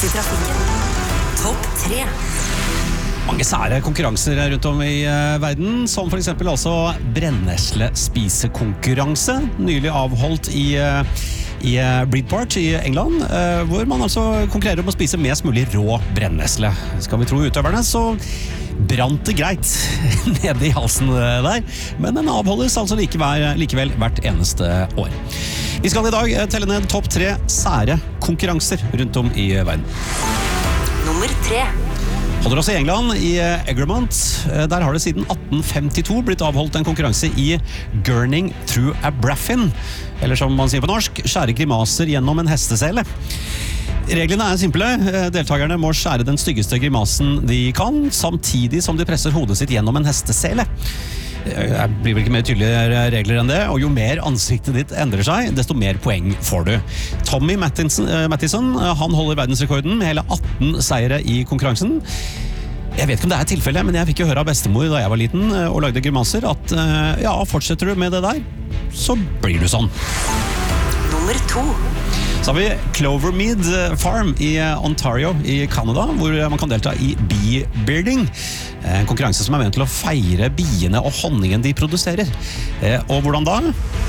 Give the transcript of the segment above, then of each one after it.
i trafikken. Topp 3. Mange sære konkurranser rundt om i verden, som for eksempel altså brennesle-spisekonkurranse, nylig avholdt i Bridport i England, hvor man altså konkurrerer om å spise mest mulig rå brennesle. Skal vi tro utøverne, så brant det greit nede i halsen der, men den avholdes altså likevel hvert eneste år. Vi skal i dag telle ned topp 3 sære konkurranser rundt om i verden. Nummer 3. Holder oss i England, i Egremont. Der har det siden 1852 blitt avholdt en konkurranse i Gurning through a Braffin, eller som man sier på norsk, skjære grimaser gjennom en hestesele. Reglene er simple. Deltakerne må skjære den styggeste grimasen de kan, samtidig som de presser hodet sitt gjennom en hestesele. Det blir vel ikke mer tydelige regler enn det, og jo mer ansiktet ditt endrer seg, desto mer poeng får du. Tommy Mattison, han holder verdensrekorden med hele 18 seire i konkurransen. Jeg vet ikke om det er tilfellet, men jeg fikk jo høre av bestemor da jeg var liten og lagde grimaser, at ja, fortsetter du med det der, så blir du sånn. Nummer 2. Så har vi Clovermead Farm i Ontario i Canada, hvor man kan delta i bee bearding. En konkurranse som er ment til å feire biene og honningen de produserer. Og hvordan da?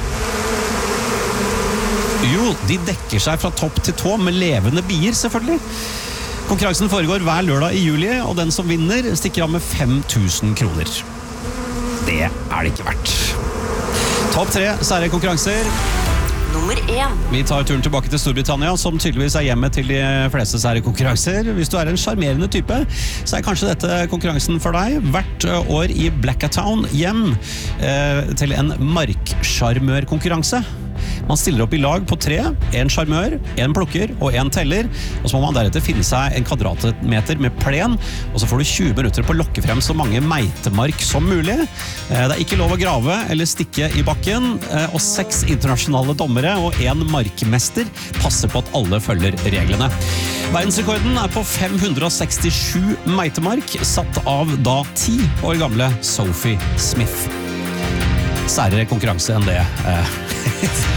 Jo, de dekker seg fra topp til tå med levende bier, selvfølgelig. Konkurransen foregår hver lørdag i juli, og den som vinner stikker av med 5.000 kroner. Det er det ikke verdt. Topp 3 sære konkurranser. Nummer 1. Vi tar turen tilbake til Storbritannia, som tydeligvis er hjemmet til de fleste sære konkurranser. Hvis du er en charmerende type, så er kanskje dette konkurransen for deg. Hvert år i Blackatown hjem til en markcharmørkonkurranse. Man stiller opp i lag på 3, en charmør, en plukker og en teller, og så må man deretter finne seg en kvadratmeter med plen, og så får du 20 minutter på å lokke frem så mange meitemark som mulig. Det er ikke lov å grave eller stikke i bakken, og 6 internasjonale dommere og 1 markmester passer på at alle følger reglene. Verdensrekorden er på 567 meitemark, satt av da 10 år gamle Sophie Smith. Særere konkurranse enn det.